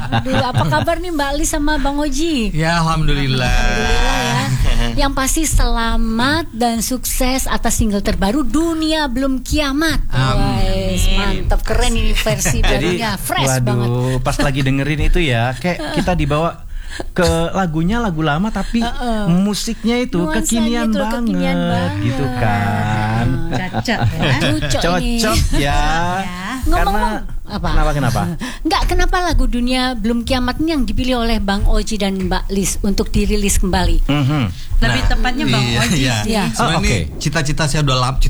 Aduh, apa kabar nih Mbak Lis sama Bang Oji? Ya, alhamdulillah. Alhamdulillah ya. Yang pasti selamat dan sukses atas single terbaru Dunia Belum Kiamat. Wais, mantap, keren ini versi barunya, fresh banget. Waduh, pas lagi dengerin itu ya, kayak kita dibawa ke lagunya lagu lama tapi musiknya itu Nuansanya kekinian itu banget, kekinian banget. gitu kan. Cocok ya. Cocok ya. Ngomong-ngomong, apa? Kenapa? Enggak, kenapa lagu Dunia Belum Kiamat ini yang dipilih oleh Bang Oji dan Mbak Lis untuk dirilis kembali? Lebih tepatnya Bang Oji sih. Iya. Sebenarnya oke. ini cita-cita saya udah lama,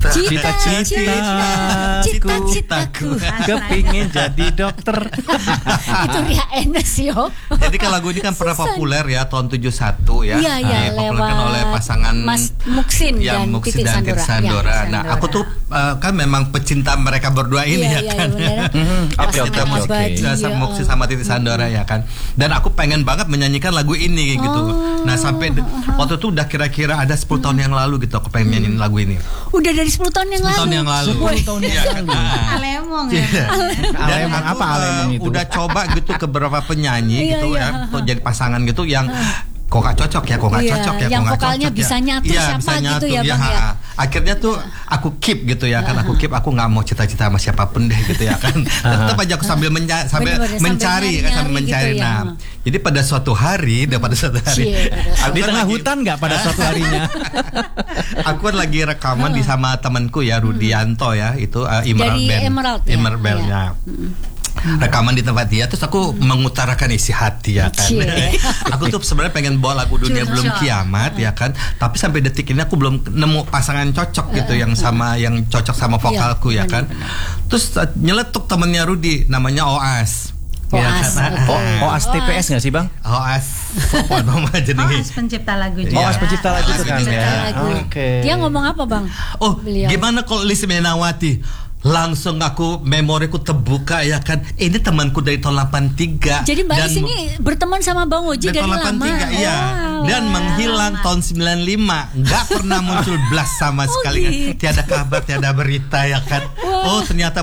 Cita-citaku. Kepingin jadi dokter. Itu Ria Enes yo. Jadi kan lagu ini kan pernah populer ya tahun 71 ya. Iya, iya, Dipopulerkan lewat oleh pasangan Mas Muksin dan Muksin Titi dan Titi Sandora. Sandora. Ya, Nah, Sandora. aku tuh kan memang pecinta mereka berdua ini Iya, ya iya, kan. bener. Oke, Kita oke, musik oke. sama Muksin sama Titi Sandora ya kan. Dan aku pengen banget menyanyikan lagu ini gitu. Nah, sampai waktu itu udah kira-kira ada 10 tahun yang lalu gitu aku pengen nyanyiin lagu ini. Udah dari 10 tahun yang 10 lalu. tahun yang lalu. 10 tahun yang lalu. Alemong ya. Dan Alemong, aku apa alemong itu? udah coba gitu ke beberapa penyanyi Iya, gitu iya. ya untuk jadi pasangan gitu yang kok gak cocok ya, kok gak Iya, cocok ya, yang kok gak vokalnya cocok bisa ya. nyatu Iya, siapa bisa gitu nyatu, ya, Bang, ya? Akhirnya tuh aku keep gitu ya kan, aku keep, aku nggak mau cita-cita sama siapapun deh gitu ya kan. Tetap aja aku sambil Bener-bener, sambil mencari kan, sambil nyari-nyari mencari. gitu ya. Nah, jadi pada suatu hari, Di aku tengah lagi- hutan nggak pada suatu harinya? Aku kan lagi rekaman di sama temanku ya, Rudianto ya, itu Emerald Dari Band. Emerald ya? Emerald Band, Iya. ya. Rekaman di tempat dia, terus aku mengutarakan isi hati ya kan. Cie. Aku tuh sebenarnya pengen bawa lagu Dunia Curcol. Belum Kiamat ya kan, tapi sampai detik ini aku belum nemu pasangan cocok gitu yang cocok sama vokalku ya kan. Terus nyeletuk temennya Rudi, namanya Oas. Oas, oke. Oas TPS nggak sih Bang? Oas. Apa nama jenenge? Oas pencipta lagu Iya. juga. Oas pencipta lagu itu Oas kan pencipta ya. Lagu. Oke. Dia ngomong apa Bang? Oh, Beliau. gimana kalau Lis Menawati? Langsung aku memoriku terbuka ya kan. Ini temanku dari tahun 83. Jadi Mbak Dan Lis ini berteman sama Bang Oji dari tahun lama. 83 iya. Dan menghilang tahun 95. Nggak pernah muncul blas sama sekali kan. gitu. Tiada kabar, tiada berita ya kan. Oh, ternyata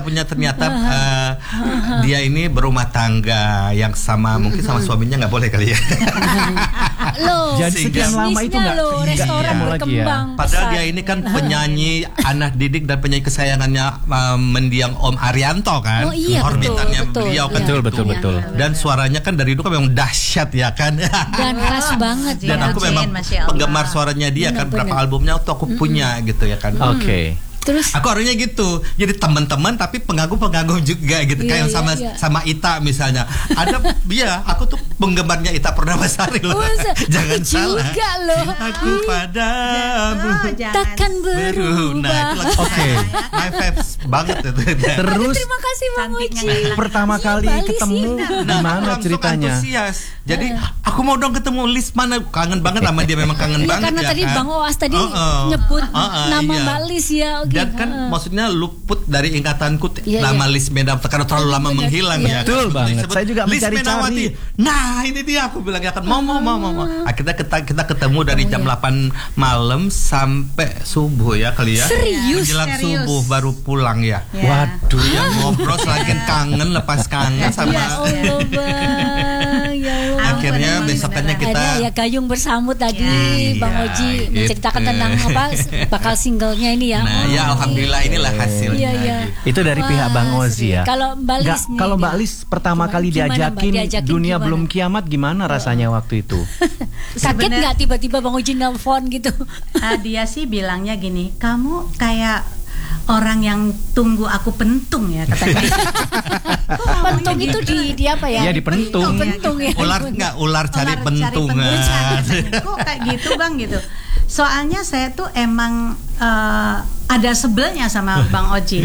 dia ini berumah tangga yang sama, mungkin sama suaminya nggak boleh kali ya. Loh, Jadi sekian lama itu bisnisnya nggak loh, restoran ketemu lagi ya. berkembang. Padahal pesat. dia ini kan penyanyi anak didik dan penyanyi kesayangannya mendiang Om Arianto kan. Oh iya, Orbitannya betul, beliau kan iya. gitu. Betul. Dan suaranya kan dari dulu kan memang dahsyat ya kan. Dan khas banget Dan ya. aku Jin, memang Masya Allah. penggemar suaranya dia kan, Benar-benar. berapa albumnya tuh aku punya gitu ya kan. Oke. Terus Aku orangnya gitu, jadi teman-teman tapi pengagum-pengagum juga gitu, Iya, kayak sama iya. sama Ita misalnya. Ada, iya, aku tuh penggemarnya Ita Purnamasari loh. Masa? Jangan Aku salah. juga loh. Aku padamu. Oh, jangan. takkan berubah. Nah, itu lagu Oke. my faves banget itu. Terus Terima kasih Bang Cantiknya Oji. nggak hilang. pertama kali Mbak Lis ketemu ini. di Aku mana langsung ceritanya? antusias. Jadi aku mau dong ketemu Lis, mana kangen banget sama dia, memang kangen Iya, banget karena ya tadi kan. Bang Oas tadi Uh-uh. nyebut Uh-uh, nama iya. Mbak Lis ya. Oke. Dan kan maksudnya luput dari ingatanku Iya, nama iya. Lis Menawati karena terlalu lama Benar, menghilang iya. ya. Betul Begitu banget. disebut, Saya juga Lis mencari-cari. Menawati. Nah, ini dia aku bilang ya kan. Mau. Akhirnya kita ketemu dari jam 8 malam sampai subuh ya kali ya. Serius? Menjelang Serius. subuh baru pulang ya. Ya. Waduh. Ya ngobrol lagi kangen, lepas kangen sama Ya Allah Bang. Ya Allah. akhirnya Ampun, besokannya beneran. kita Ada ya gayung bersambut tadi Iya, Bang Oji menceritakan gitu. tentang apa bakal singlenya ini ya. Nah, ya alhamdulillah inilah hasilnya. Iya, iya. gitu. Itu dari Wah, pihak Bang Ozi ya. Kalau Mbak Lis nih, Kalau Mbak dia. Lis pertama kali Gimana, Mbak? diajakin Diajakin Dunia gimana? Belum Kiamat, gimana rasanya waktu itu? Kaget nggak tiba-tiba Bang Oji nelfon gitu? Dia sih bilangnya gini, kamu kayak orang yang tunggu aku pentung ya katanya. Pentung itu di apa ya? Iya, dipentung. Pentung ya. Ular cari pentungan. Kok kayak gitu Bang gitu. Soalnya saya tuh emang ada sebelnya sama Bang Oji.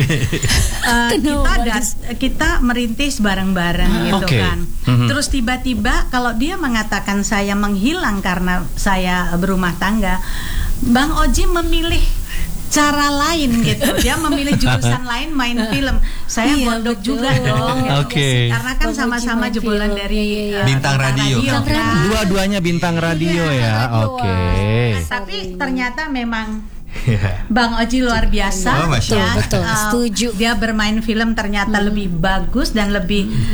Kita merintis bareng-bareng gitu Oke. kan. Terus tiba-tiba kalau dia mengatakan saya menghilang karena saya berumah tangga, Bang Oji memilih cara lain gitu. Dia memilih jurusan lain, main film. Saya Iya, mondok betul. juga dong. Gitu. Oke. Karena kan Bang Oji sama-sama main jebolan film. dari Iya, iya. Bintang radio. Bintang kan. radio. Dua-duanya bintang radio ya. Oke. Tapi ternyata memang Bang Oji luar biasa. Oh, Masya Allah. Betul, Eh, setuju. Dia bermain film ternyata lebih bagus dan lebih